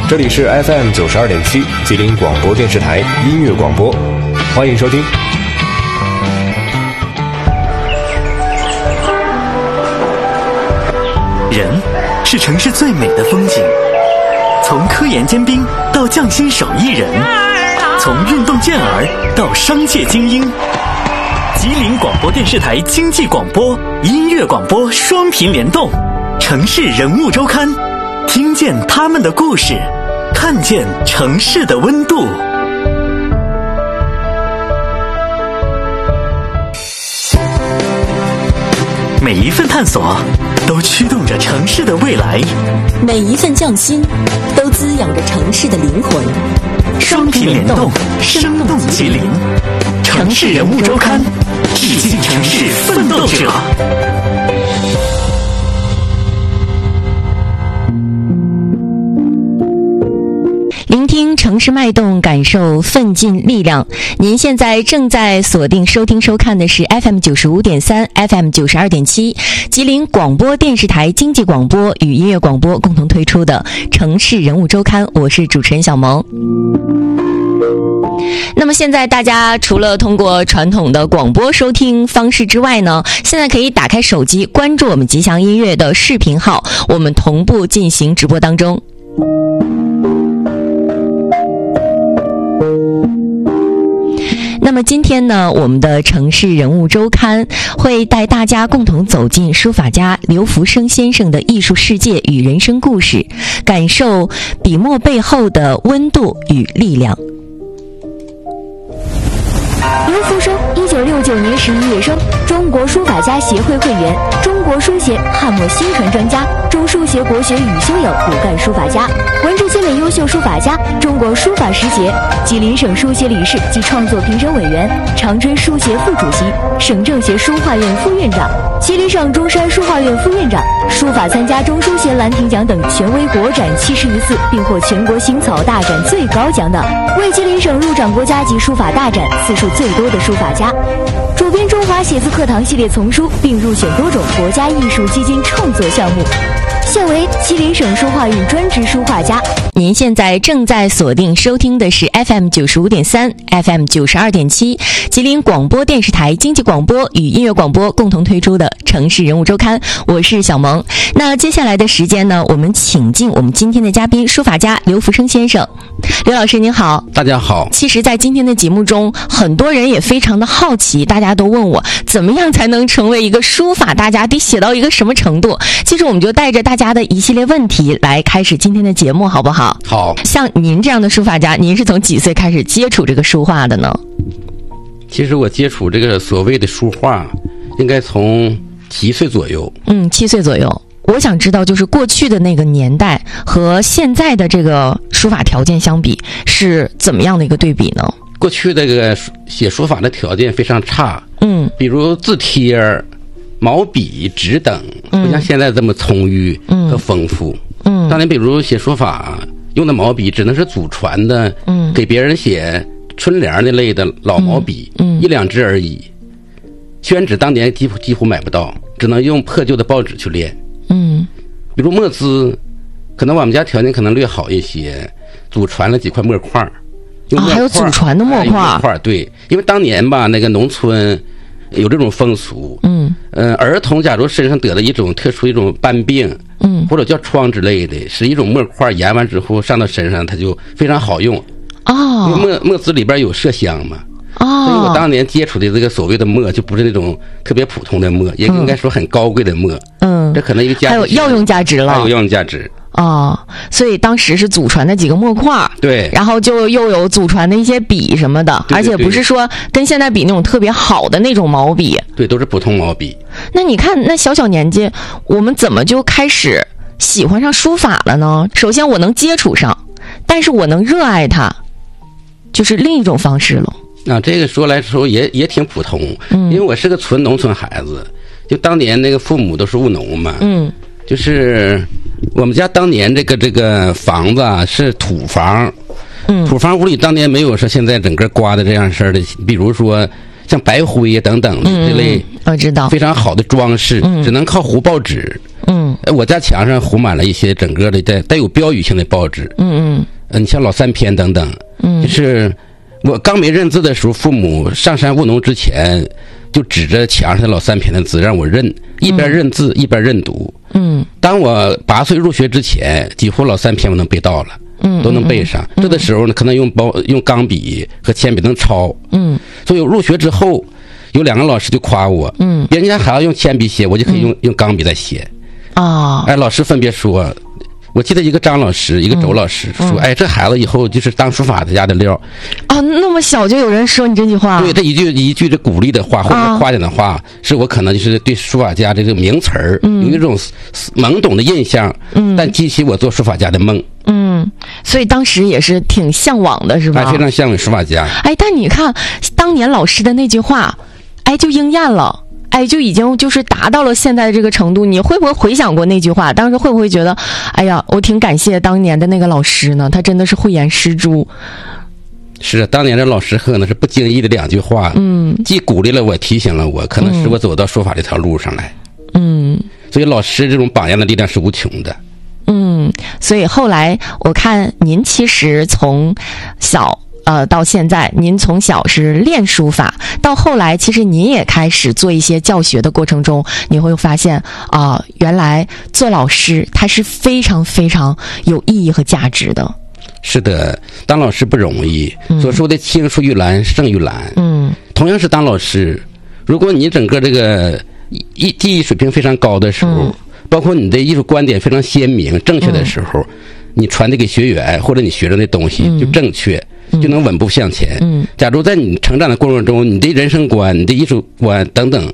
这里是 FM 92.7吉林广播电视台音乐广播，欢迎收听。 人是城市最美的风景，从科研尖兵到匠心手艺人，从运动健儿到商界精英。吉林广播电视台经济广播、音乐广播双频联动，城市人物周刊，听见他们的故事，看见城市的温度。每一份探索都驱动着城市的未来， 每一份匠心都滋养着城市的灵魂。 双频联动，生动吉林，城市人物周刊，致敬城市奋斗者。 聆听城市脉动，感受奋进力量。您现在正在锁定收听收看的是 FM 95.3 FM 92.7吉林广播电视台经济广播与音乐广播共同推出的城市人物周刊，我是主持人小萌。那么现在大家除了通过传统的广播收听方式之外呢，现在可以打开手机关注我们吉祥音乐的视频号，我们同步进行直播当中。那么今天呢，我们的城市人物周刊会带大家共同走进书法家刘福生先生的艺术世界与人生故事，感受笔墨背后的温度与力量。 刘福生，1969年11月生，中国书法家协会会员，中国书协汉墨新传专家，中书协国学与修养骨干书法家，文治精美优秀书法家，中国书法实协，吉林省书协理事及创作评审委员，长春书协副主席，省政协书画院副院长，吉林省中山书画院副院长，书法参加中书协兰亭奖等权威国展70余次，并获全国行草大展最高奖等，为吉林省入掌国家级书法大展次数最多的书法家，主编中华写字课堂系列丛书，并入选多种国家艺术基金创作项目，现为吉林省书画院专职书画家。 您现在正在锁定收听的是 FM 95.3 FM 92.7吉林广播电视台经济广播与音乐广播共同推出的城市人物周刊，我是小萌。那接下来的时间呢，我们请进我们今天的嘉宾书法家刘福生先生。刘老师您好。 大家好。 其实在今天的节目中，很多人也非常的好奇，大家都问我怎么样才能成为一个书法大家，得写到一个什么程度。其实我们就带着大家的一系列问题来开始今天的节目，好不好？ 好。 像您这样的书法家，您是从几岁开始接触这个书画的呢？ 其实我接触这个所谓的书画应该从7岁左右。 7岁左右。我想知道，就是过去的那个年代和现在的这个书法条件相比，是怎么样的一个对比呢？ 过去这个写书法的条件非常差，比如字帖、毛笔、纸等，不像现在这么充裕和丰富。当年比如写书法用的毛笔只能是祖传的，给别人写春联那类的老毛笔，1、2支而已。宣纸当年几乎买不到，只能用破旧的报纸去练。比如墨汁，可能我们家条件可能略好一些，祖传了几块墨块，用墨块， 还有祖传的墨块， 对，因为当年吧，那个农村有这种风俗，儿童假如身上得了一种特殊一种斑病，或者叫疮之类的，是一种墨块研完之后上到身上，它就非常好用。因为墨汁里边有麝香嘛。所以我当年接触的这个所谓的墨，就不是那种特别普通的墨，也应该说很高贵的墨。这可能一个还有药用价值了。 还有药用价值。 所以当时是祖传的几个墨块， 对， 然后就又有祖传的一些笔什么的， 对， 而且不是说跟现在比那种特别好的那种毛笔， 对，都是普通毛笔。 那你看，那小年纪，我们怎么就开始喜欢上书法了呢？首先我能接触上，但是我能热爱它，就是另一种方式了。 这个说来说也挺普通，因为我是个纯农村孩子，就当年那个父母都是务农嘛，就是我们家当年这个房子是土房，土房屋里当年没有说现在整个刮的这样式的，比如说像白灰等等的这类， 我知道非常好的装饰，只能靠糊报纸， 我家墙上糊满了一些整个的带有标语性的报纸。你像老三篇等等。就是我刚没认字的时候，父母上山务农之前，就指着墙上的老三篇的字让我认，一边认字一边认读。当我8岁入学之前，几乎老三篇我能背到了。都能背上。这个时候呢，可能用钢笔和铅笔能抄。所以入学之后，有2个老师就夸我。别人家还要用铅笔写，我就可以用钢笔来写。老师分别说，我记得一个张老师，一个周老师说，这孩子以后就是当书法家的料。 那么小就有人说你这句话？对， 这一句这鼓励的话或者夸奖的话，是我可能就是对书法家这个名词儿有一种懵懂的印象，但激起我做书法家的梦。 所以当时也是挺向往的，是吧？ 非常向往书法家。 但你看当年老师的那句话，就应验了。就已经就是达到了现在的这个程度。你会不会回想过那句话？当时会不会觉得，我挺感谢当年的那个老师呢？他真的是慧眼识珠。 是当年的老师可能是不经意的2句话，既鼓励了我，提醒了我，可能使我走到书法这条路上来。所以老师这种榜样的力量是无穷的。 所以后来我看您其实从小到现在，您从小是练书法，到后来其实您也开始做一些教学的过程中，你会发现原来做老师他是非常非常有意义和价值的。 是的，当老师不容易，所说的青出于蓝胜于蓝。同样是当老师，如果你整个这个技艺水平非常高的时候，包括你的艺术观点非常鲜明正确的时候，你传递给学员或者你学生的东西就正确，就能稳步向前。假如在你成长的过程中，你的人生观、你的艺术观等等